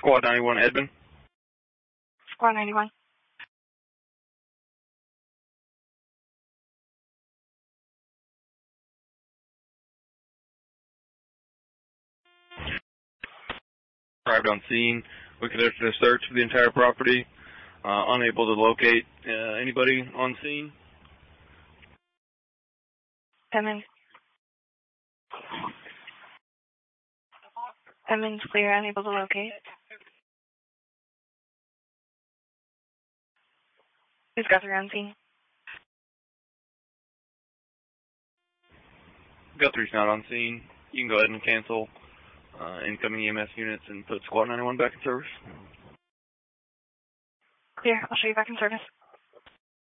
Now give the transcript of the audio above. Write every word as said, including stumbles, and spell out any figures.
Squad ninety-one, Edmond. Squad ninety-one. Arrived on scene. We conducted a search for the entire property. Uh, unable to locate uh, anybody on scene. Edmond. Edmond's clear, unable to locate. Who's got the on scene? Guthrie's not on scene. You can go ahead and cancel uh, incoming E M S units and put Squad ninety-one back in service. Clear, I'll show you back in service.